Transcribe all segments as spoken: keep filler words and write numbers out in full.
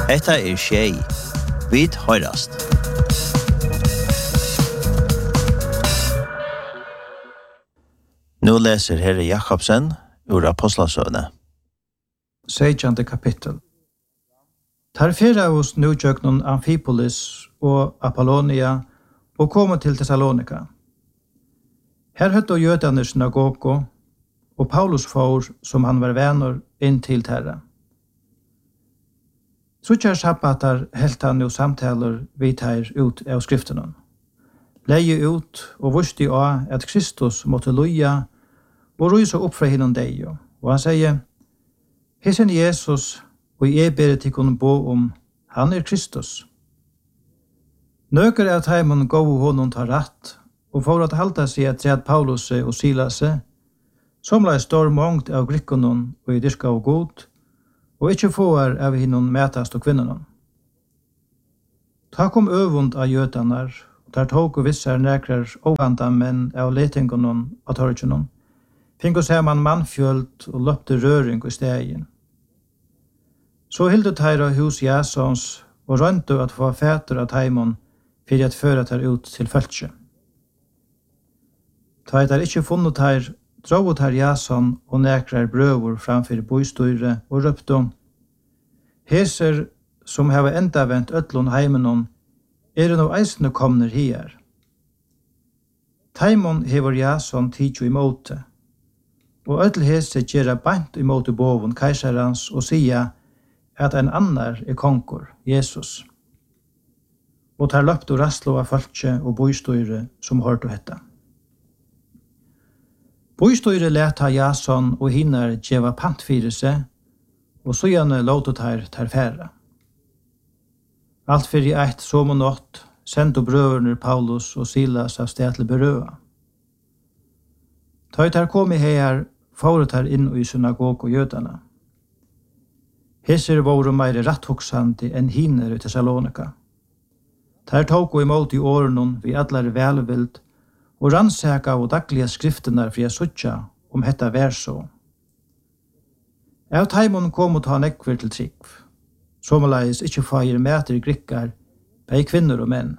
Hetta er Shay. Vit høyrast. Nu leser Herre Jakobsen ur Apostlasøvne. Sejtjande kapittel. Tar fyrra hos nujøknon Amphipolis og Apollonia og kom til Thessalonika. Her høtte jødane synagogo, og Paulus får, som han var vänner, inn til terra. Suttjar sabbatar helt han jo samtaler vidt her ut av skriftene. Leie ut og vusti av at Kristus måtte loja og rysa opp fra hinnom deg. Og han sier, Hesen Jesus, og jeg ber til kunne bo om, han er Kristus. Nøker av teimen gå honom ta ratt, og for at halda seg at tred Paulus og Silas, som la stor mångt av grikkonon og i dyrka og god, og ikkje får av hinnom metast og kvinnonon. Ta kom øvund av jødanar, og der tog og vissar nekrar ovanda menn av letingonon av torgenon, fink og ser man mannfjöld og løpte røring i stegen. Så hilde teira hus Jasons og rønte at få fæter av teimon fyrir at føra ter ut til følge. Ta et er ikkje funnet teir, dro ter Jason og nekrar brøver framfyr boistøyre og røpte, Heser som hava enda vent øtlun heimenon, er no eisne komner her. Teimon hever Jason tidjo i måte, og øtl hese gjerra bant i måte boven keisarans og sia at en annar er konkor, Jesus. Og tar løpt og rastlo av falske og boistøyre som hørte hetta. Boistøyre leta Jason og hinnar djeva pantfyrir seg, og så gjerne låtet her tar færre. Alt fyrir eit som og nått, sendte brøverne Paulus og Silas av sted til berøa. Ta tar kom i her, foret her inn i synagog og jødana. Heser våre meire ratthoksande enn hinner i Thessalonika. Ter tog og imot i årenon vi allar velvild, og rannsaka og dagliga skriftenar fri a suttja om hetta vær så. Av taimon kom og ta nekver til trikv, somaleis ikkje feir meter grikkar, bei kvinner og menn.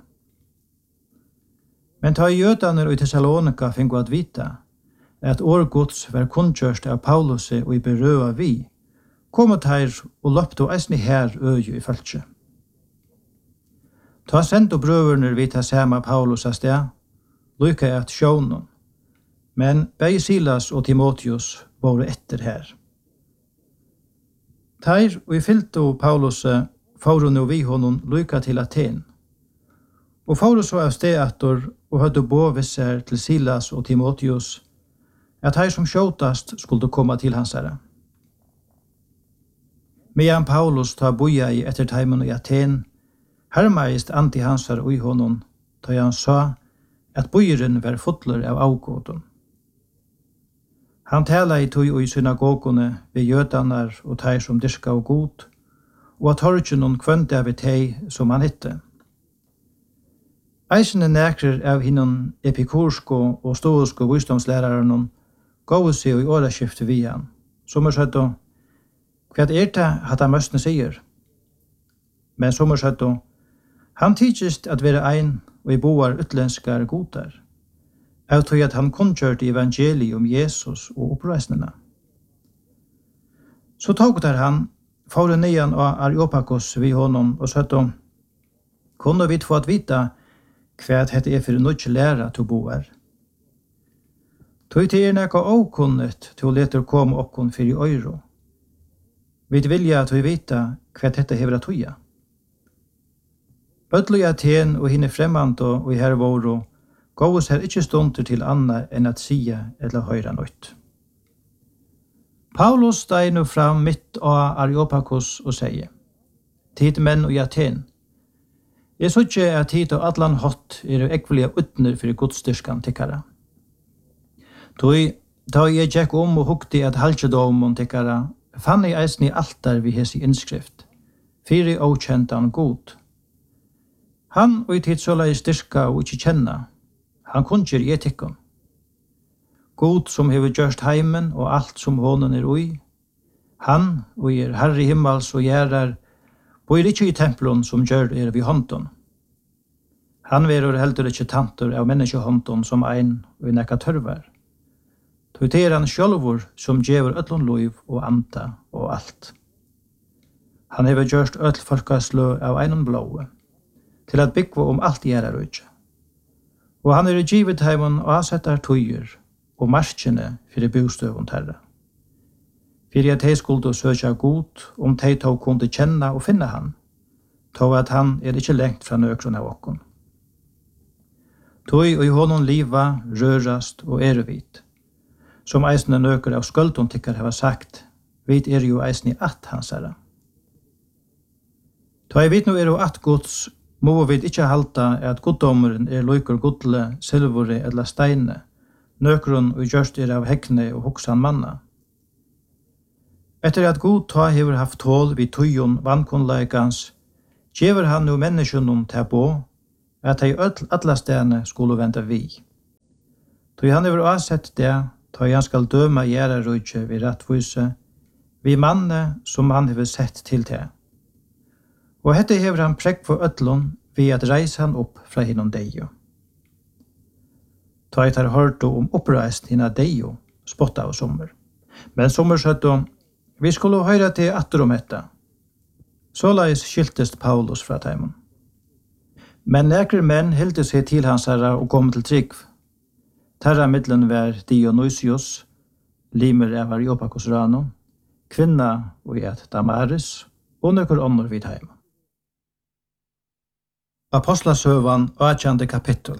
Men ta i jødaner og i Thessalonika fingo at vita, at årgods var kunnkjørst av Paulus og i berøa vi, kom og teir og løpte og eisne her øye i følge. Ta sendt og brøverner vita sama Paulus av sted, lykka at sjånen, men bei Silas og Timotheus var etter her. Teir og i fyllte Paulus fauro nu vi honom lykka til Aten, og fauro så av stedator og hødde bo visser til Silas og Timotheus, at her som skjåtast skulle komma til hans herre. Medan Paulus ta boja i etter teimen i Aten, hermeist anti hans herre ui honom, da han sa at bojeren var fotler av avgåten. Han tala i tog og i synagogene ved jødanar og teir som dyrka og god, og at torgenon kvønte av tei som han hitte. Eisene nekrer av hinnon epikursko og stoisko visdomslæraren gåu seg i åraskifte vi han, som er søtt og hva er det at han møstene sier? Men som er søtt og han tidsist at være ein og i boar utlenskar godar, av tog at han kunnkjørte evangeliet om Jesus og oppreisnena. Så tog der han, fåre nian av Areopagos vi honom og søtt om, kunne vi få at vita hva dette er for nødje læra til boar. Tog til er nekka åkunnet til å lete komme okkon for i øyro. Vi vilja at vi vita hva dette hever at toja. Bøtlo i Aten og hinne fremmand og i her våro, gås her ikkje stunder til anna enn at sia eller høyra nøyt. Paulus steg nu fram mitt av Areopagos og sier, Tid menn og i Aten, jeg så ikke at tid og atlan hot er ekvelige utner for godstyrskan tikkara. Tog, da jeg gikk om og hukte at halvdjedomon tikkara, fann jeg eisen i altar vi hes i innskrift, fyri okjentan god. Han og i tid så la jeg styrka og ikkje kjenna, han kunnkjer i etikken. God som hever gjørst heimen og alt som hånden er ui, han og er herre himmels og gjerrar, Bor ikke i tempelen som gjør er vid hånden. Han verur heldur ikke tanter av menneskehånden som ein og nekka tørvar. Tog det er han sjølvor som gjever öllun liv og anda og alt. Han hever gjørst öll folkaslø av einon blåe, til at byggva om alt gjerra rujtje. Og han er givet heimon og avsettar tøyer og marskjene fyrir bostøvun terra. Fyrir at hei skuldu søkja god om hei tog kunde kjenna og finna han, tog at han er ikkje lengt fra nøkron av okkon. Tøy og i honom liva, rørast og erevit, som eisne nøker av skuldun tikkar hava sagt, vit er jo eisne at hans herra. Ta jeg vet nå er jo at gods, må vi ikke halta at goddommeren er loikur godle, silvore eller steine, nøkron og gjørst er av hekne og hoksan manna. Etter at god ta hever haft tål vid tøyon vannkonleikans, gjever han nu menneskjønnen til på, at hei alla stene skulle vente vi. Tøy han hever avsett det, ta han skal døma gjerra rujtje vid rattvise, vi manne som han hever sett til det. Og hette hever han prekk for øtlun ved at reise han opp fra hinnom deio. Ta et har hørt om oppreist hinna deio, spotta av sommer. Men sommer søtto, vi skulle høyra til atter om etta. Såleis skiltest Paulus fra teimen. Men nekre menn hilde seg til hans herra og kom til trygg. Terra middelen var Dionysius, limer av Areopagos rano, kvinna og et Damaris, og nøkker ånder vid heim. Apostlasøvan, åttjande kapittel.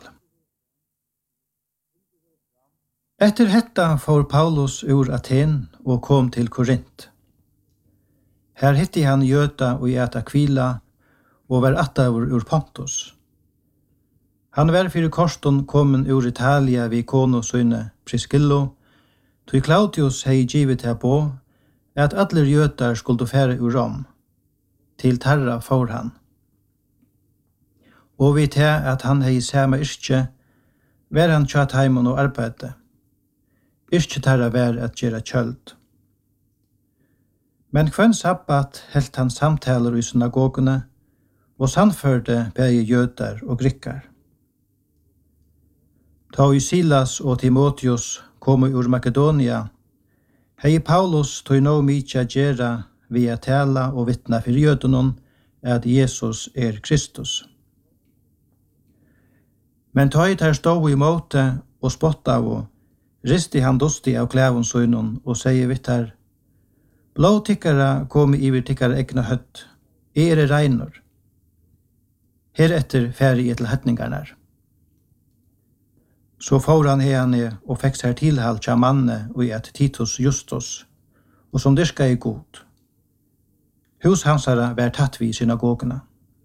Etter hetta får Paulus ur Aten og kom til Korint. Her hitti han Gjøta og Gjøta Kvila og var attavur ur Pontus. Han var fyrir korston kommen ur Italia vid kono søyne Priscillo, tog Claudius hei givet her på at atler Gjøtar skulle fære ur Rom. Til Tarra får han. Og vi til at han hei samme yrkje, var han tjatt heimon og arbeidde. Yrkje Tarra var at gjøre kjøld. Men kvann sabbat helt han samtaler i synagogene, og sannførte begge jøder og grikkar. Ta i Silas og Timotheus kom ur Makedonia, hei Paulus tog nå mykje gjera via tala og vittna for jødenon at Jesus er Kristus. Men ta i ter stå i måte og spotta av og risti han dosti av klævun søgnon og sier vitt her, blå tikkara kom iver tikkara egna høtt, er er reinor. Heretter færi til hetningarnar. Så får han henne og fikk seg tilhalt tja manne og i et Titus Justus, og som dyrka i god. Hus hansara var tatt vi synagogene.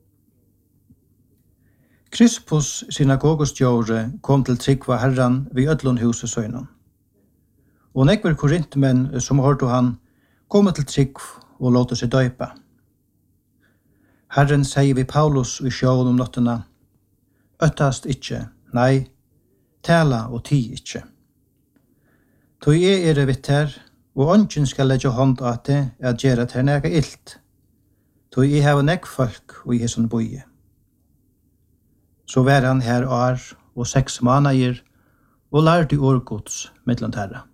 Krispus synagogostjåre kom til tryggva herran vid ödlun huset søgnen. Og nekver korintmenn som hørte han kom til trygg og låte seg døypa. Herren sier vi Paulus i sjåen om nottena, øttast ikkje, nei, tala og ti ikkje. Tog jeg er vitt her, og ånden skal legge hånd at det er gjøre til nega illt. Tog jeg har nekk folk og jeg som boie. Så var han her år og seks måneder, og lærte årgods mittlant herra.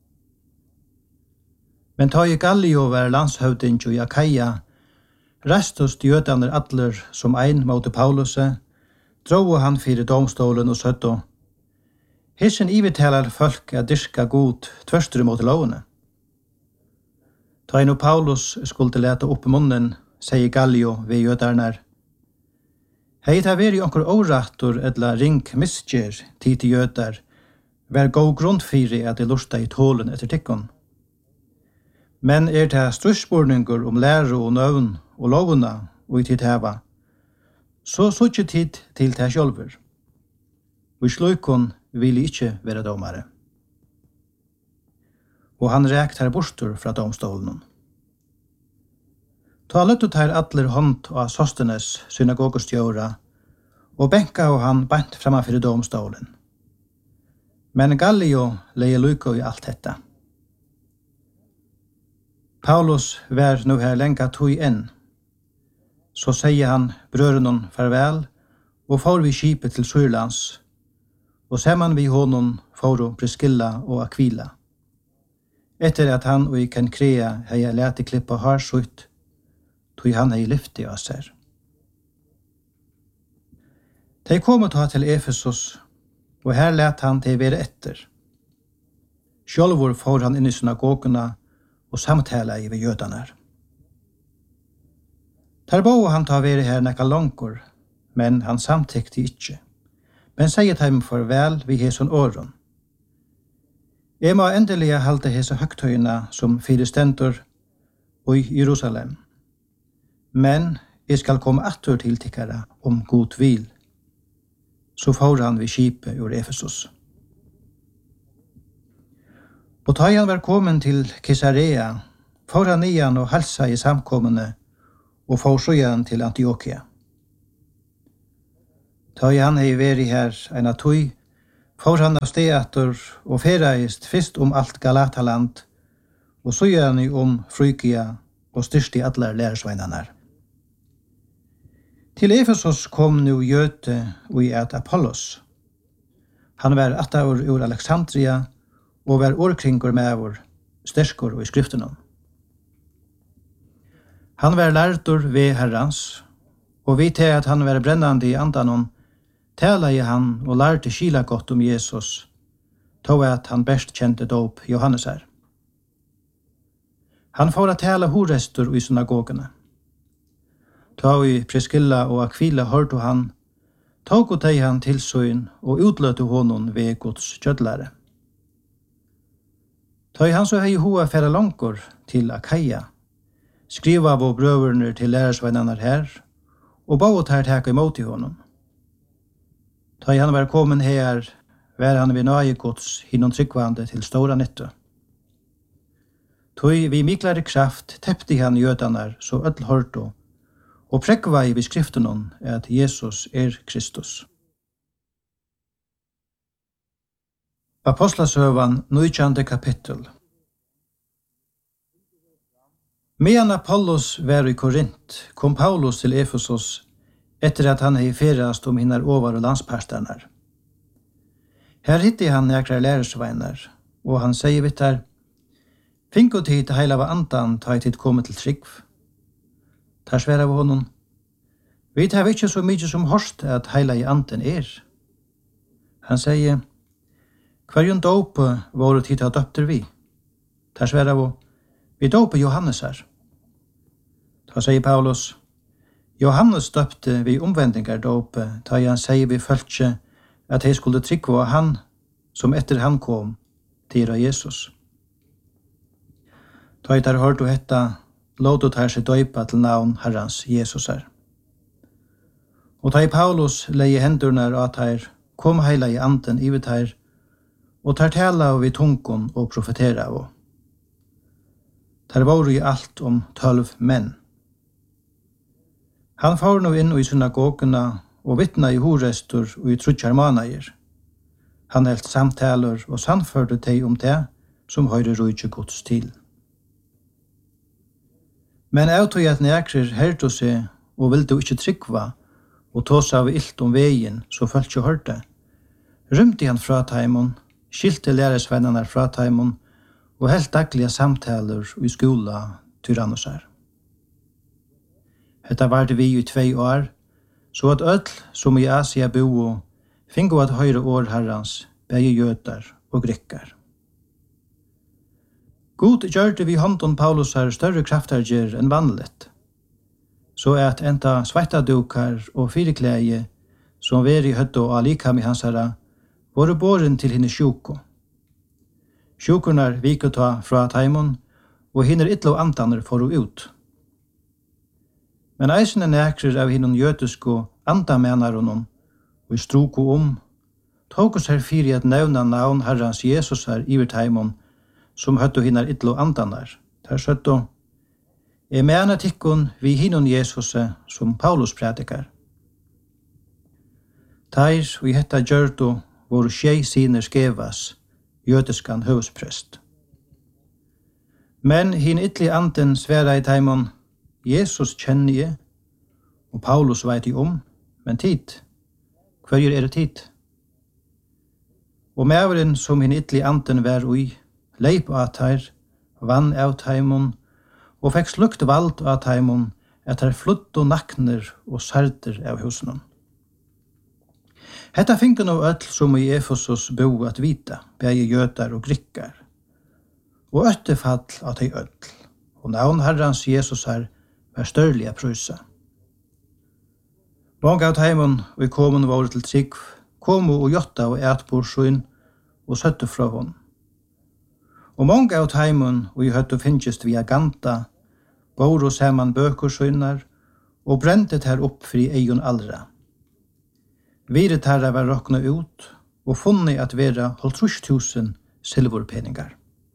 Men ta i Gallio var landshøvding og Jakaia, restos jødaner atler som ein mot Pauluse, dro han fyrir domstolen og søtto, hissen ivetalar folk at dyrka god tvørstur mot lovene. Ta inn og Paulus skulle leta opp munnen, sier Gallio ved jødarnar. Hei ta veri onkur årattor edla ring misgjer tid til jødar, vær god grunn fyrir at de lusta i tålen etter tikkon. Men er det strøsborninger om lære og nøvn og lovene og i tid heva, så suttje tid til det sjølver. Og i sløykon vil ikkje være domare. Og han rekt her bortur fra domstolen. Ta løttet her atler hånd av Sostenes synagogostjåra, og benka og han bant framafyr domstolen. Men Gallio leie lyko i alt detta. Paulus var nu her lenga tog enn. så sier han brødren farvel, og får vi skipet til Syrlands, og sammen vi honom får Priscilla og Aquila. Etter at han og i Kenkrea hei lete klippa harsutt, tog han hei lyfti av seg. De kom ta til Efesos, og her let han til være etter. Sjølvor får han inn i synagogene og samtala i ved jødene. Der bo han ta være her nekka langkor, men han samtykte ikke. Men sier dem farvel vi heson åren. Jeg må endelig halte hese høgtøyene som fire stendur i Jerusalem. Men jeg skal komme atter til tikkere om god vil. Så får han ved skipet ur Efesos. Og da han var kommet til Caesarea, får han igjen og halsa i samkommende og får så igjen til Antiokia. Da han hei vært her en av tog, får han av steater og ferreist først om alt Galataland, og så igjen om Frygia og styrst i alle lærersveinene. Til Efesos kom nu Jøte og i et Apollos. Han var attaur ur Alexandria og var årkringer med vår sterskor og i skriftene. Han var lærtur ved Herrans, og vi til at han var brennande i andanon, tala i han og lærte skila godt om Jesus, tog at han best kjente dåp Johannes her. Han får at tala horestur i synagogene. Ta i Priscilla og Aquila hørte han, tog og teg han til søyn og utløte honom ved Guds kjødlære. Ta han så hei hoa færa langkor til Akaia, skriva av brøverne til lærersvennerne her, og ba ut her teka imot i honom. Ta han var kommet her, var han ved nøye Guds hinnom tryggvande til stora nytte. Tøy vi miklare kraft teppte han jødanar så öll hørte, og prekva i beskriften at Jesus er Kristus. Apostlasøvan, nitjande kapittel. Medan Apollos var i Korint, kom Paulus til Efesos etter at han hei ferast om hinnar over og landsparstanar. Her hitti han nekrar lærersveinar, og han sier vitt her, «Finko tid heila av andan ta i tid komme til trygg». Tar sværa av honom, «Vi tar ikke så mykje som hørst at heila i anden er». Han sier, «Hverjon dåpe våre tid har døpter vi?» Tar sværa av, «Vi dåpe Johannes her». Da sier Paulus, Johannes døpte vi omvendingar dåpe, da han sier vi følte at jeg skulle tryggva han som etter han kom til Jesus. Da jeg tar hørt og hetta, låt her seg døypa til navn Herrans Jesus her. Og da Paulus leie hendurnar at her, kom heila i anden i vidt her, og tar tala av i tungen og profetera av. Der var i alt om tølv menn. Han får nå inn i synagogene og vittna i horestur og i trutjar manager. Han helt samtaler og sannførte teg om det som høyre rujtje gods til. Men jeg tog at nekrer hørte seg og ville ikke tryggva og tås av ilt om veien så følte ikke hørte. Rymte han fra taimon, skilte læresvennerne fra taimon og helt daglige samtaler i skola til Rannosar. Hetta var det vi i tvei år, så at öll som i Asia bo fingo at høyre år herrans, begge jøtar og grekkar. God gjørte vi hånden Paulus her større kraftarger enn vanligt, så at enta svettadukar og fireklæge som var i høtto og alikam i hans herra, var båren til henne sjuko. Sjukurnar vikota fra taimon, og hinner ytlo andaner for å ut. Men eisen er nekrer av hinnon jøtusko andamenaronon, og i stroko om, tog oss her fyri at nevna navn herrans Jesus her iver taimon, som høtto hinnar ytlo andanar. Der søtto, er mena tikkun vi hinnon Jesus som Paulus predikar. Teir og i hetta gjørto våru tjei siner skevas, jødiskan høvsprest. Men hin ytli anden sværa i taimon, Jesus kjenner jeg, Og Paulus veit i om, men tid, hver er det tid? Og mæveren som hin ytli anden vær ui, leip av her, vann av taimon, og fekk slukt vald av taimon, at her flutt og nakner og sarder av husnen. Hetta finke no öll som i Efesos bo at vita, begge jötar og grikkar, og öttefall av tei öll, og navn Herrans Jesus her var størliga prysa. Mange av taimon og i komun var til trygg, komu og jotta og etbor sjøyn og søtte fra hon. Og mange av taimon og i høttu finnst via ganta, bor og saman bøkur sjøynar, og brentet her opp fri eion allra. Viret herra var rokna ut, og funnet at vera halvtrus tusen silvorpeningar.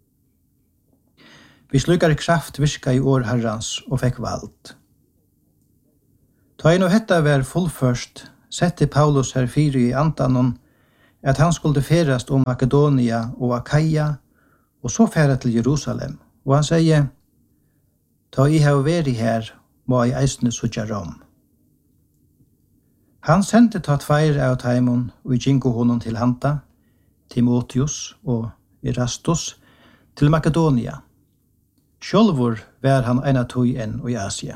Vi slukar kraft virka i år herrans og fekk vald. Ta inn og hetta var fullførst, sette Paulus her fire i antanon, at han skulle ferast om Makedonia og Akaia, og så færa til Jerusalem. Og han sier, ta i har væri her, må i eisne sutja Rom. Han sendte ta tveir av taimon og gingo honom til handa, Timotheus og Erastus, til Makedonia. Sjolvor var han eina tøy enn og i Asia.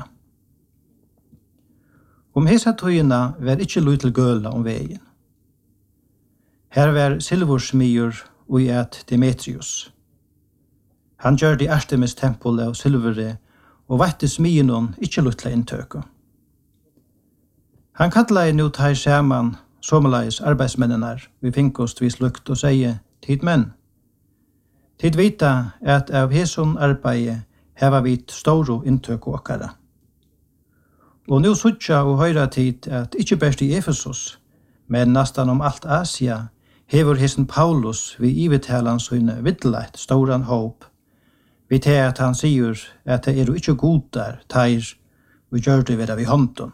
Om hesa tøyina var ikkje lui til gøla om vegin. Her var silvorsmyr og i et Demetrius. Han gjør det Artemis tempel av silvere og vette smynon ikkje lui til inntøka. Han kallar nu tar saman somleis arbeidsmennenar vi finkost vis lukt og sier, tid menn. Tid vita at av heson arbeid heva vit storo inntøk og okkara. Og nu suttja og høyra tid at ikkje best i Efesos, men nastan om alt Asia, hever hesen Paulus vi ivetalan søyne viddeleit storan håp, vi til at han sier at det er jo ikkje godar, teir, og gjør det vera vi hånden.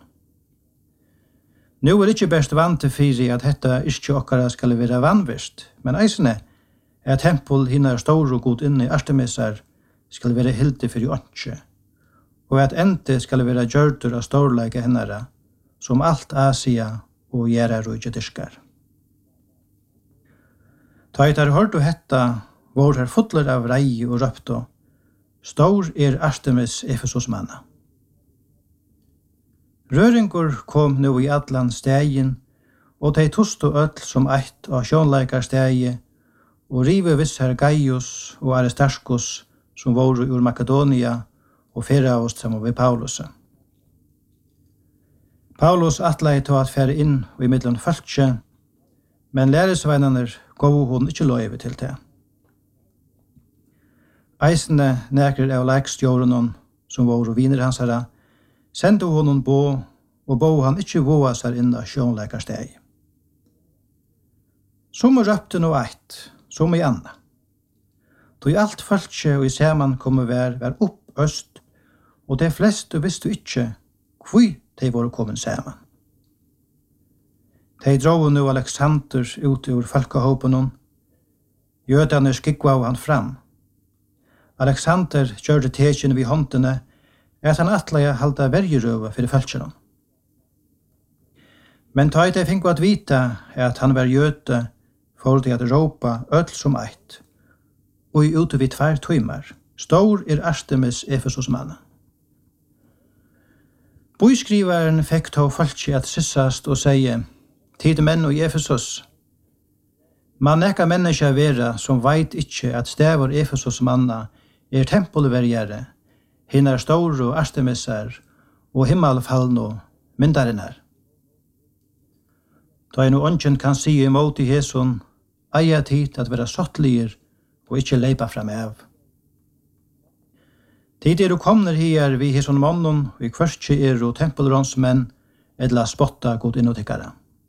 Nu er ikkje best vant til fyri at hetta ikkje okkara skal vera vanvist, men eisene er tempel hinnar stor og god inne i Artemisar skal vera hildi fyrir åndsje, og at ente skal vera gjørtur av storleika hennara, som alt Asia og Gjerarudje diskar. Ta etter hørt og hetta, var her fotler av rei og røpto, stor er Artemis Efesos manna. Røringur kom nu i allan stegin, og de tosto öll som eitt av sjånleikar stegi, og rive vissar Gaius og Aristarchus, som var ur Makedonia, og fyrra oss sammen ved Paulus. Paulus atlei til at fære inn og i middelen fölkje, men læresveinaner gav hon ikkje løyve til det. Eisene nekrer av leikstjårenon, som var viner hans herra, sendte honom bo, og bo han ikkje voa seg inn av sjånleikarsteg. Som røpte no eit, som i anna. Då alt fölkje og i saman komme vær, vær opp øst, og de fleste visste ikkje hvor de var kommet saman. De drog nu Alexander ut ur folkehåpen, jødane skikva av han fram. Alexander gjørte tekjen vid håndene, at han atleia halda vergerøva fyrir fölkjennom. Men ta de finko at vita at han var jøte for de at råpa öll som eit, og i ute vid tvær tøymar, stor er Artemis Efesos manna. Boiskrivaren fekk ta fölkje at sissast og seie, tid menn og i Efesos, man nekka menneska vera som veit ikkje at stavur Efesos manna er tempelvergjere, hinnar store og Artemisar og himmelfallen og myndarinnar. Da en og ånden kan si imot i heson, eia tid at vera sottliger og ikkje leipa fram av. Tid er og komner her vi heson mannen, og i kvørstje er og tempelronsmenn, edla spotta god innotikkara.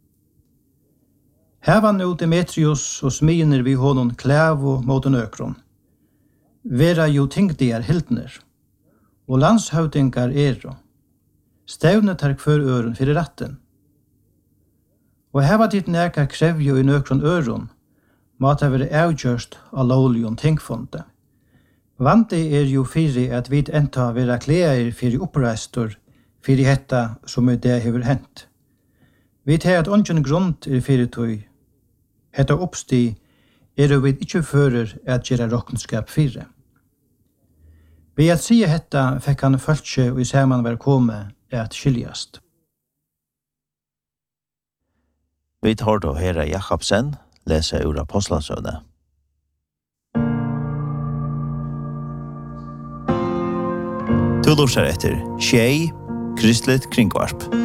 Hevan nu Demetrius og sminer vi honom klævo mot en økron. Vera jo tingdi er hildner, og landshøvdingar er og stevnet her kvør øren fyrir ratten. Og heva ditt neka krevjo i nøkron øron, må det være avgjørst av lovligon tingfonde. Vante er jo fyrir at vi enta vera kleir fyrir oppreistor fyrir hetta som er det hever hent. Vi tar at ongen grunn er fyrir tøy. Hetta oppsti er jo vi ikke fører at gjøre råkenskap fyrir. Ved at sige hetta fikk han følge og i saman var komme at skiljast. Vi tar då Herre Jakobsen lese ur Apostlasøvne. Du lurer etter Tjei, Kristelig Kringvarp.